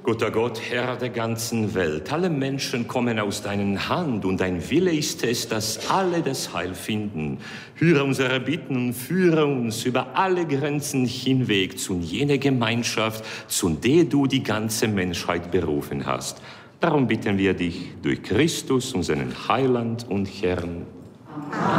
Guter Gott, Herr der ganzen Welt, alle Menschen kommen aus deiner Hand und dein Wille ist es, dass alle das Heil finden. Höre unsere Bitten und führe uns über alle Grenzen hinweg zu jener Gemeinschaft, zu der du die ganze Menschheit berufen hast. Darum bitten wir dich durch Christus, unseren Heiland und Herrn. Amen.